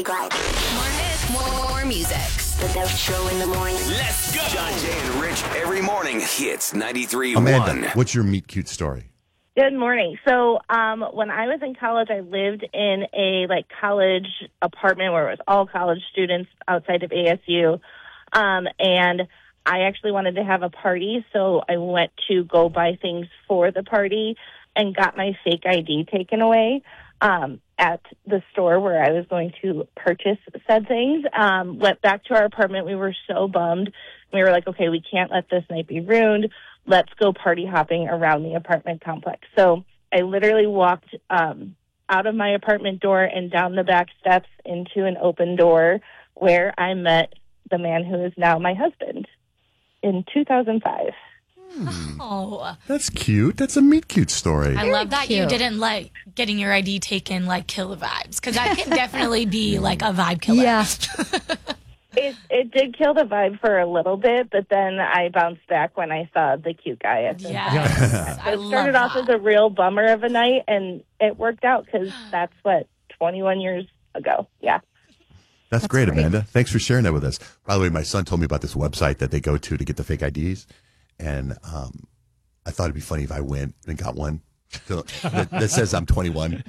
More hits, more music. The Best Show in the morning. Let's go. John, Jay, and Rich every morning hits 93.1. Amanda, what's your meet cute story? Good morning. So when I was in college, I lived in a college apartment where it was all college students outside of ASU. And I actually wanted to have a party, so I went to go buy things for the party and got my fake ID taken away at the store where I was going to purchase said things. Went back to our apartment. We were so bummed. We were like, okay, we can't let this night be ruined. Let's go party hopping around the apartment complex. So I literally walked out of my apartment door and down the back steps into an open door where I met the man who is now my husband in 2005. Oh, That's cute. That's a meet cute story. I love that cute. you didn't let getting your ID taken kill the vibes, because that can definitely be a vibe killer. Yeah. It did kill the vibe for a little bit, but then I bounced back when I saw the cute guy at the Yes. I It love started off that. as a real bummer of a night, and it worked out because that's 21 years ago. Yeah. That's great, Amanda. Thanks for sharing that with us. By the way, my son told me about this website that they go to get the fake IDs, and I thought it'd be funny if I went and got one that says I'm 21.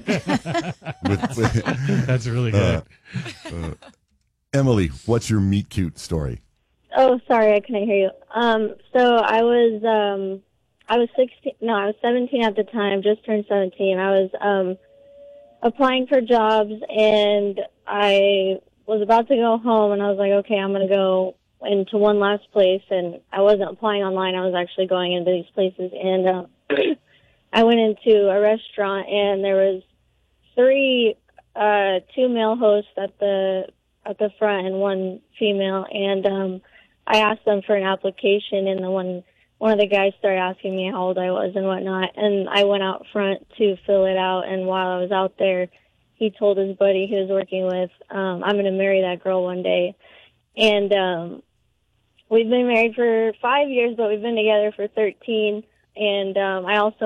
That's really good. Emily, what's your meet cute story? Oh, sorry, I couldn't hear you. So I was 16. No, I was 17 at the time. Just turned 17. I was applying for jobs, and I was about to go home, and I was like, okay, I'm gonna go into one last place, and I wasn't applying online. I was actually going into these places, and I went into a restaurant, and there was two male hosts at the front and one female, and I asked them for an application, and one of the guys started asking me how old I was and whatnot, and I went out front to fill it out, and while I was out there, he told his buddy he was working with, I'm going to marry that girl one day. And we've been married for 5 years, but we've been together for 13, and I also